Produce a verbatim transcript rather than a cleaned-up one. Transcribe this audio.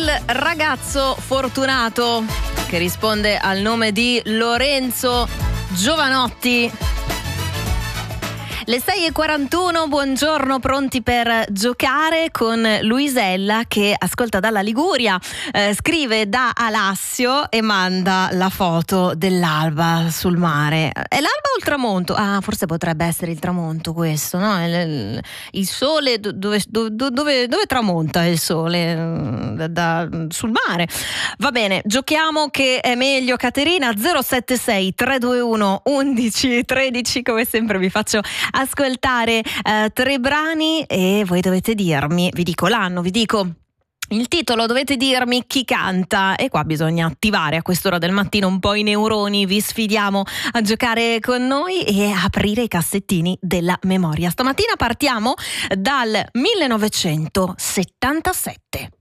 ragazzo fortunato che risponde al nome di Lorenzo Giovanotti. Le sei e quarantuno, buongiorno, pronti per giocare con Luisella che ascolta dalla Liguria, eh, scrive da Alassio e manda la foto dell'alba sul mare. È l'alba o il tramonto? Ah, forse potrebbe essere il tramonto questo, no? Il, il sole, dove, dove, dove, dove tramonta il sole? Da, da, sul mare. Va bene, giochiamo che è meglio. Caterina, zero sette sei tre due uno undici tredici, come sempre vi faccio ascoltare eh, tre brani e voi dovete dirmi, vi dico l'anno, vi dico il titolo, dovete dirmi chi canta e qua bisogna attivare a quest'ora del mattino un po' i neuroni. Vi sfidiamo a giocare con noi e a aprire i cassettini della memoria. Stamattina partiamo dal millenovecentosettantasette.